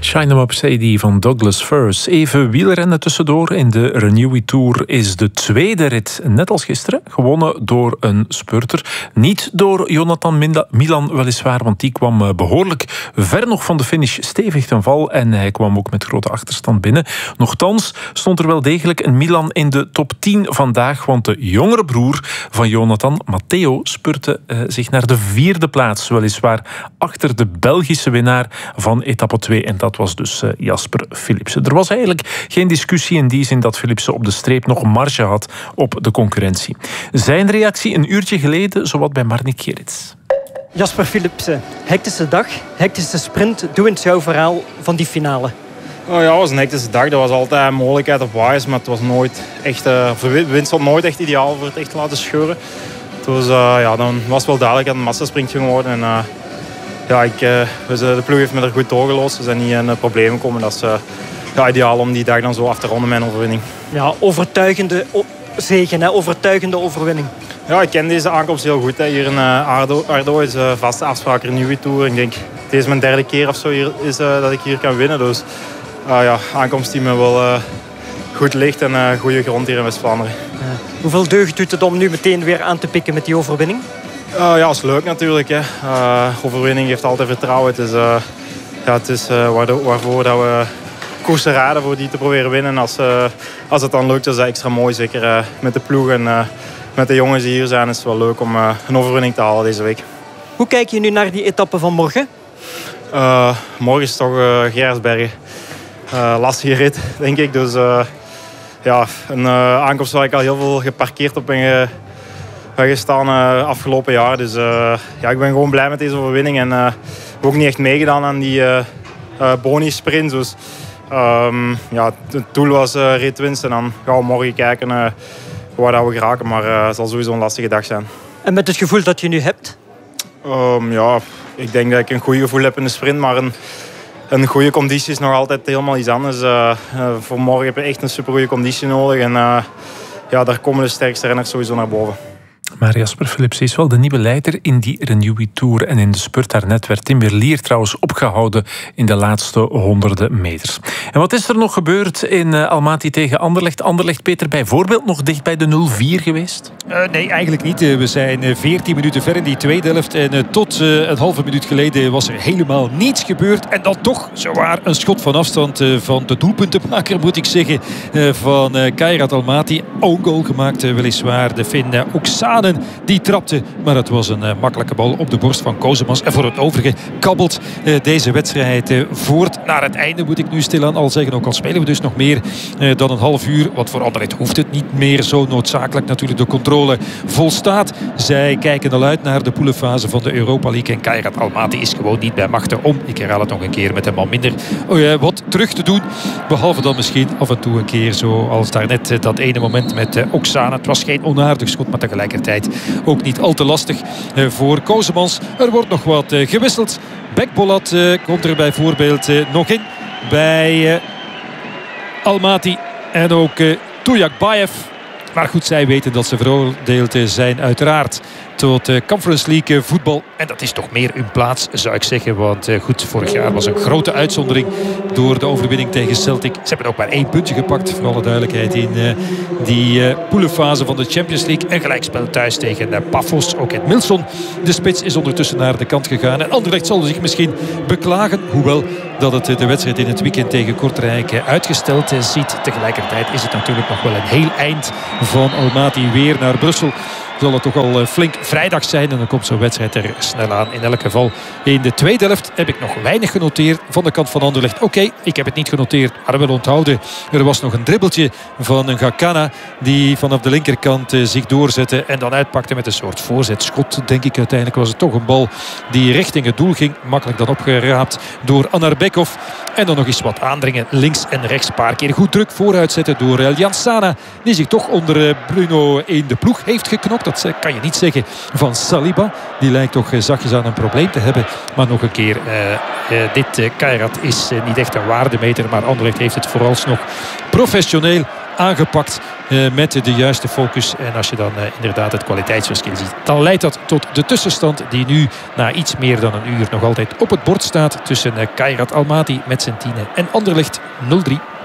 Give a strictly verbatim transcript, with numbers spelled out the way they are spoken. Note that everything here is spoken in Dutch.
Shine 'em Up Sadie van Douglas Furs. Even wielrennen tussendoor. In de Renewy Tour is de tweede rit, net als gisteren, gewonnen door een spurter. Niet door Jonathan Milan weliswaar, want die kwam behoorlijk ver nog van de finish, stevig ten val. En hij kwam ook met grote achterstand binnen. Nochtans stond er wel degelijk een Milan in de top tien vandaag, want de jongere broer van Jonathan, Matteo, spurte uh, zich naar de vierde plaats. Weliswaar achter de Belgische winnaar van etappe twee. En dat was dus uh, Jasper Philipsen. Er was eigenlijk geen discussie in die zin dat Philipsen op de streep nog marge had op de concurrentie. Zijn reactie een uurtje geleden, zowat bij Marnik Gerrits. Jasper Philipsen, hectische dag, hectische sprint. Doe eens jouw verhaal van die finale. Oh ja, het was een hectische dag. Er was altijd een mogelijkheid op waaiers, maar het was nooit echt, uh, de wind stond nooit echt ideaal voor het echt te laten scheuren. Dus uh, ja, dan was wel duidelijk dat het een massasprint geworden. En, uh, ja, ik, uh, de ploeg heeft me er goed doorgelost. Ze zijn niet in uh, problemen gekomen. Dat is uh, ja, ideaal om die dag dan zo af te ronden met een overwinning. Ja, overtuigende o- zegen, hè? Overtuigende overwinning. Ja, ik ken deze aankomst heel goed. Hè. Hier in uh, Ardo, Ardo is uh, vaste afspraak in Renewy Tour. Ik denk, het is mijn derde keer of zo hier, is, uh, dat ik hier kan winnen. Dus uh, ja, aankomst die me wel uh, goed ligt en uh, goede grond hier in West-Vlaanderen. Ja. Hoeveel deugd doet het om nu meteen weer aan te pikken met die overwinning? Uh, ja, dat is leuk natuurlijk. Hè. Uh, overwinning geeft altijd vertrouwen. Het is, uh, ja, het is uh, waardoor, waarvoor dat we koersen raden voor die te proberen winnen. Als, uh, als het dan lukt, is dat extra mooi. Zeker uh, met de ploeg en uh, met de jongens die hier zijn, is het wel leuk om uh, een overwinning te halen deze week. Hoe kijk je nu naar die etappe van morgen? Uh, morgen is toch uh, Geraardsbergen. Uh, lastige rit, denk ik. Dus uh, ja, een uh, aankomst waar ik al heel veel geparkeerd op ben ge, gestaan uh, afgelopen jaar. Dus uh, ja, ik ben gewoon blij met deze overwinning. En uh, ik heb ook niet echt meegedaan aan die uh, uh, boni-sprint. Dus um, ja, het doel was uh, ritwinst. En dan gaan we morgen kijken uh, waar dat we geraken. Maar uh, het zal sowieso een lastige dag zijn. En met het gevoel dat je nu hebt? Um, ja, ik denk dat ik een goed gevoel heb in de sprint. Maar een, een goede conditie is nog altijd helemaal iets anders. Uh, uh, voor morgen heb je echt een supergoeie conditie nodig. En uh, ja, daar komen de sterkste renners sowieso naar boven. Maar Jasper Philipsen is wel de nieuwe leider in die Renewy Tour. En in de spurt daarnet werd Tim Merlier trouwens opgehouden in de laatste honderden meters. En wat is er nog gebeurd in Almaty tegen Anderlecht? Anderlecht, Peter, bijvoorbeeld nog dicht bij de nul vier geweest? Uh, nee, eigenlijk niet. We zijn veertien minuten ver in die tweede helft. En uh, tot uh, een halve minuut geleden was er helemaal niets gebeurd. En dan toch zowaar een schot van afstand uh, van de doelpuntenmaker, moet ik zeggen. Uh, van uh, Kairat Almaty. Own goal gemaakt, uh, weliswaar. De Fin uh, Oksanen die trapte. Maar het was een uh, makkelijke bal op de borst van Kozemans. En voor het overige kabbelt uh, deze wedstrijd uh, voort naar het einde, moet ik nu stilaan al zeggen. Ook al spelen we dus nog meer uh, dan een half uur. Want voor Anderlecht hoeft het niet meer zo noodzakelijk. Natuurlijk de controle volstaat. Zij kijken al uit naar de poelenfase van de Europa League. En Kairat Almaty is gewoon niet bij machten om, ik herhaal het nog een keer, met een man minder uh, wat terug te doen. Behalve dan misschien af en toe een keer zoals daarnet uh, dat ene moment met uh, Oksana. Het was geen onaardig schot, maar tegelijkertijd ook niet al te lastig uh, voor Kozemans. Er wordt nog wat uh, gewisseld. Bekbolat uh, komt er bijvoorbeeld uh, nog in bij uh, Almaty. En ook uh, Tuyakbayev. Maar goed, zij weten dat ze veroordeeld zijn uiteraard tot uh, Conference League voetbal. En dat is toch meer hun plaats, zou ik zeggen. Want uh, goed, vorig jaar was een grote uitzondering door de overwinning tegen Celtic. Ze hebben ook maar één puntje gepakt, voor alle duidelijkheid, in uh, die uh, poelenfase van de Champions League. Een gelijkspel thuis tegen uh, Pafos. Ook in Milson. De spits is ondertussen naar de kant gegaan. En Anderlecht zal zich misschien beklagen. Hoewel dat het uh, de wedstrijd in het weekend tegen Kortrijk uh, uitgesteld uh, ziet. Tegelijkertijd is het natuurlijk nog wel een heel eind van Almaty weer naar Brussel. Zal het toch al flink vrijdag zijn. En dan komt zo'n wedstrijd er snel aan. In elk geval in de tweede helft heb ik nog weinig genoteerd van de kant van Anderlecht. Oké, okay, ik heb het niet genoteerd, maar wel onthouden. Er was nog een dribbeltje van een Gakana die vanaf de linkerkant uh, zich doorzette. En dan uitpakte met een soort voorzetschot. Denk ik uiteindelijk was het toch een bal die richting het doel ging. Makkelijk dan opgeraapt door Anarbekov. En dan nog eens wat aandringen. Links en rechts een paar keer goed druk vooruit zetten door Eljan Sana. Die zich toch onder Bruno in de ploeg heeft geknopt. Dat kan je niet zeggen van Saliba. Die lijkt toch zachtjes aan een probleem te hebben. Maar nog een keer, uh, uh, dit uh, Kairat is uh, niet echt een waardemeter. Maar Anderlecht heeft het vooralsnog professioneel aangepakt. uh, met de juiste focus. En als je dan uh, inderdaad het kwaliteitsverschil ziet, dan leidt dat tot de tussenstand die nu na iets meer dan een uur nog altijd op het bord staat tussen uh, Kairat Almaty met zijn tienen en Anderlecht nul drie.